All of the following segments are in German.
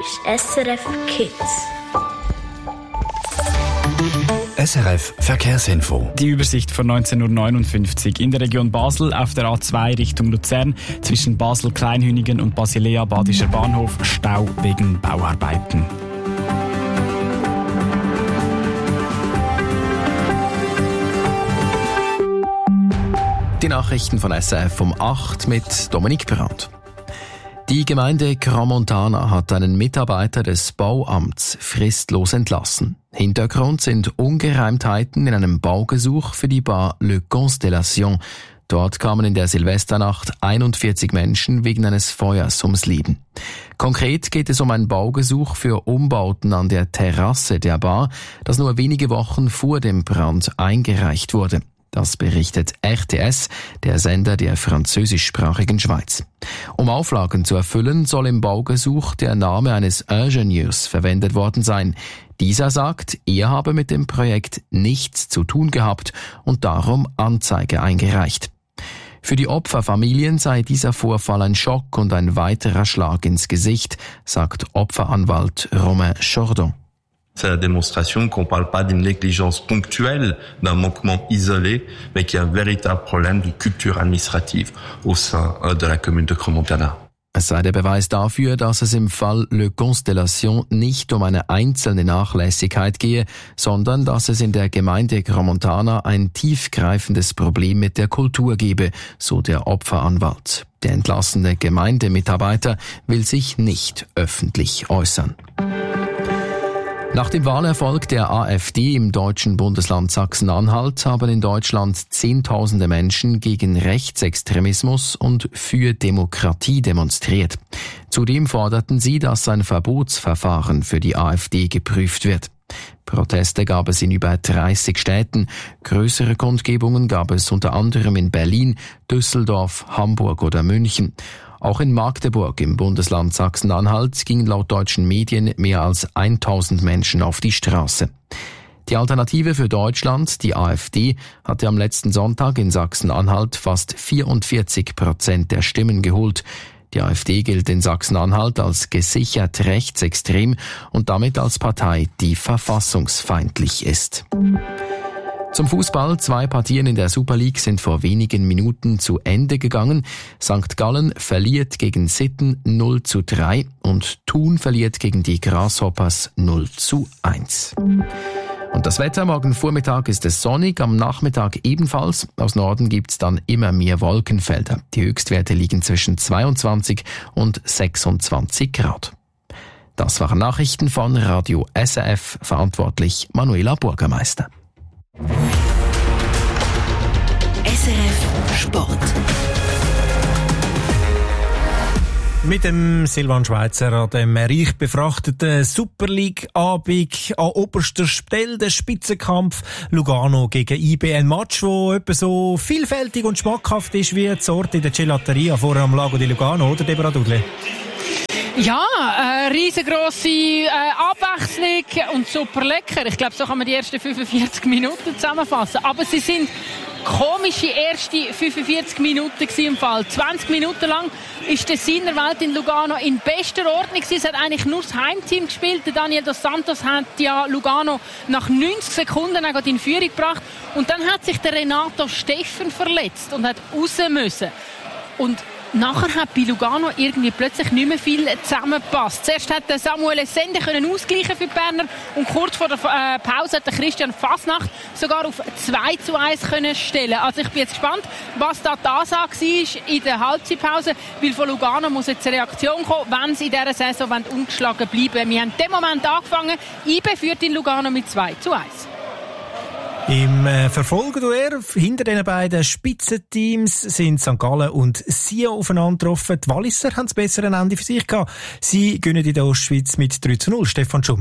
ist SRF Kids. SRF Verkehrsinfo. Die Übersicht von 19:59 Uhr in der Region Basel auf der A2 Richtung Luzern zwischen Basel-Kleinhünigen und Basilea Badischer Bahnhof Stau wegen Bauarbeiten. Die Nachrichten von SRF um 8 mit Dominik Brandt. Die Gemeinde Crans-Montana hat einen Mitarbeiter des Bauamts fristlos entlassen. Hintergrund sind Ungereimtheiten in einem Baugesuch für die Bar Le Constellation. Dort kamen in der Silvesternacht 41 Menschen wegen eines Feuers ums Leben. Konkret geht es um ein Baugesuch für Umbauten an der Terrasse der Bar, das nur wenige Wochen vor dem Brand eingereicht wurde. Das berichtet RTS, der Sender der französischsprachigen Schweiz. Um Auflagen zu erfüllen, soll im Baugesuch der Name eines Ingenieurs verwendet worden sein. Dieser sagt, er habe mit dem Projekt nichts zu tun gehabt und darum Anzeige eingereicht. Für die Opferfamilien sei dieser Vorfall ein Schock und ein weiterer Schlag ins Gesicht, sagt Opferanwalt Romain Chordon. C'est la démonstration qu'on ne parle pas d'une négligence ponctuelle, d'un manquement isolé, mais qu'il y a un véritable problème de culture administrative au sein de la commune de Crans-Montana. Es sei der Beweis dafür, dass es im Fall Le Constellation nicht um eine einzelne Nachlässigkeit gehe, sondern dass es in der Gemeinde Crans-Montana ein tiefgreifendes Problem mit der Kultur gebe, so der Opferanwalt. Der entlassene Gemeindemitarbeiter will sich nicht öffentlich äußern. Nach dem Wahlerfolg der AfD im deutschen Bundesland Sachsen-Anhalt haben in Deutschland Zehntausende Menschen gegen Rechtsextremismus und für Demokratie demonstriert. Zudem forderten sie, dass ein Verbotsverfahren für die AfD geprüft wird. Proteste gab es in über 30 Städten. Größere Kundgebungen gab es unter anderem in Berlin, Düsseldorf, Hamburg oder München. Auch in Magdeburg im Bundesland Sachsen-Anhalt gingen laut deutschen Medien mehr als 1000 Menschen auf die Straße. Die Alternative für Deutschland, die AfD, hatte am letzten Sonntag in Sachsen-Anhalt fast 44% der Stimmen geholt. Die AfD gilt in Sachsen-Anhalt als gesichert rechtsextrem und damit als Partei, die verfassungsfeindlich ist. Zum Fußball. 2 Partien in der Super League sind vor wenigen Minuten zu Ende gegangen. St. Gallen verliert gegen Sitten 0:3 und Thun verliert gegen die Grasshoppers 0:1. Und das Wetter, morgen Vormittag ist es sonnig, am Nachmittag ebenfalls. Aus Norden gibt's dann immer mehr Wolkenfelder. Die Höchstwerte liegen zwischen 22 und 26 Grad. Das waren Nachrichten von Radio SRF, verantwortlich Manuela Burgermeister. SRF Sport. Mit dem Silvan Schweizer an dem reich befrachteten Super League-Abend an oberster Stelle der Spitzenkampf Lugano gegen IB. Ein Match, der etwa so vielfältig und schmackhaft ist wie die Sorte in der Gelateria vorher am Lago di Lugano, oder Deborah Dudley? Ja, riesengroße Abwechslung und super lecker. Ich glaube, so kann man die ersten 45 Minuten zusammenfassen. Aber sie sind komische erste 45 Minuten im Fall. 20 Minuten lang ist der Sinnerwelt in Lugano in bester Ordnung. Es hat eigentlich nur das Heimteam gespielt. Der Daniel dos Santos hat ja Lugano nach 90 Sekunden in Führung gebracht. Und dann hat sich der Renato Steffen verletzt und hat raus müssen. Und nachher hat bei Lugano irgendwie plötzlich nicht mehr viel zusammengepasst. Zuerst hat Samuel Essende ausgleichen für die Berner und kurz vor der Pause hat Christian Fasnacht sogar auf 2:1 können stellen. Also ich bin jetzt gespannt, was da die Ansage war in der Halbzeitpause, weil von Lugano muss jetzt eine Reaktion kommen, wenn sie in dieser Saison ungeschlagen bleiben. Wir haben in dem Moment angefangen. IB führt in Lugano mit 2:1. Im Verfolgerduell hinter den beiden Spitzenteams sind St. Gallen und Sion aufeinander getroffen. Die Walliser haben das bessere Ende für sich gehabt. Sie gewinnen in der Ostschweiz mit 3:0. Stefan Schumi.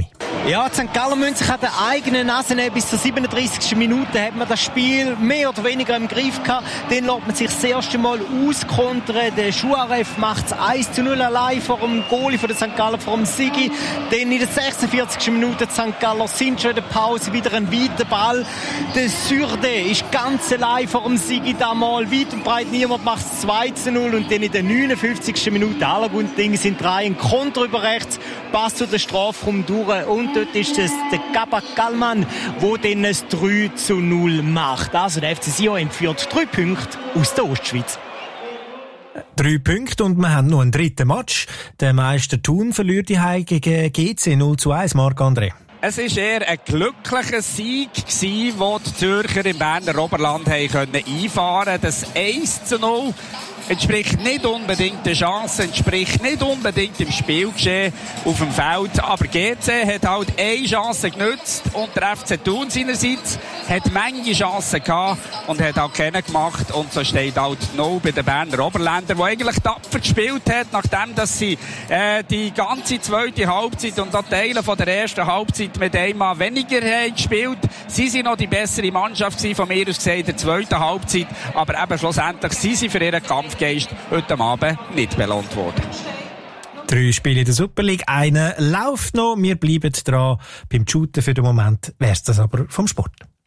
Ja, die St. Galler müssen sich an der eigenen Nase nehmen. Bis zur 37. Minute hat man das Spiel mehr oder weniger im Griff gehabt. Dann lässt man sich das erste Mal auskontern. Der Schuarev macht es 1:0 allein vor dem Goalie von der St. Galler, vor dem Sigi. Dann in der 46. Minute die St. Galler sind schon in der Pause. Wieder ein weiter Ball. Der Surde ist ganz allein vor dem Sigi da mal. Weit und breit niemand macht es 2:0. Und dann in der 59. Minute aller guten Dinge sind 3 ein Konter über rechts. Pass zu der Strafraum durch. Und dort ist es der Kabak Kallmann, der dann ein 3:0 macht. Also der FC Sion entführt 3 Punkte aus der Ostschweiz. 3 Punkte und wir haben noch einen dritten Match. Der Meister Thun verliert die Heim gegen GC 0:1. Marc-André. Es war eher ein glücklicher Sieg, den die Zürcher im Berner Oberland einfahren konnten. Das 1:0 entspricht nicht unbedingt der Chance, entspricht nicht unbedingt dem Spielgeschehen auf dem Feld. Aber GC hat halt eine Chance genutzt und der FC Thun seinerseits hat Menge Chancen gehabt und hat auch keine gemacht. Und so steht halt noch bei den Berner Oberländern, die eigentlich tapfer gespielt hat, nachdem dass sie die ganze zweite Halbzeit und auch Teile von der ersten Halbzeit mit einmal weniger haben gespielt. Sie sind noch die bessere Mannschaft gewesen, von mir aus gesehen, in der zweiten Halbzeit. Aber eben schlussendlich sind sie für ihren Kampfgeist heute Abend nicht belohnt worden. 3 Spiele in der Super League, einer läuft noch. Wir bleiben dran beim Shooten. Für den Moment wär's das aber vom Sport.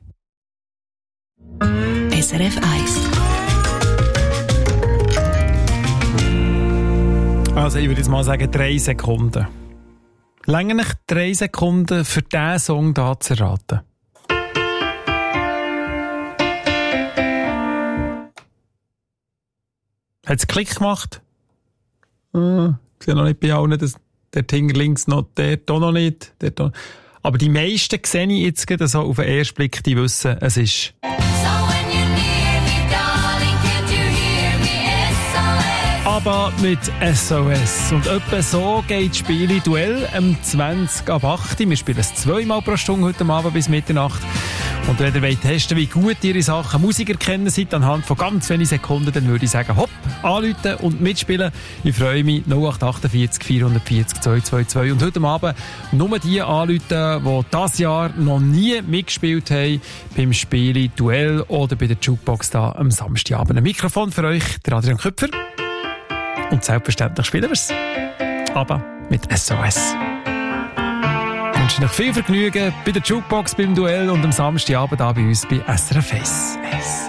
SRF 1. Also ich würde jetzt mal sagen 3 Sekunden. Länger nicht 3 Sekunden für diesen Song da zu erraten. Hat es Klick gemacht? Ich sehe noch nicht bei allen, dass der Finger links noch, der auch noch nicht. Aber die meisten sehe ich jetzt gerade so auf den ersten Blick, die wissen, es ist... Aber mit SOS. Und etwa so geht das Spiel Duell am 20:08. Wir spielen es 2-mal pro Stunde heute Abend bis Mitternacht. Und wenn ihr wollt testen, wie gut ihr in Sachen Musik erkennen seid, anhand von ganz wenigen Sekunden, dann würde ich sagen, hopp, anrufen und mitspielen. Ich freue mich, 0848 440 222. Und heute Abend nur die anrufen, die dieses Jahr noch nie mitgespielt haben beim Spiel Duell oder bei der Jukebox da am Samstagabend. Ein Mikrofon für euch, der Adrian Köpfer. Und selbstverständlich spielen wir es. Aber mit SOS. Ich wünsche euch viel Vergnügen bei der Jukebox, beim Duell und am Samstagabend da bei uns bei SRF 1.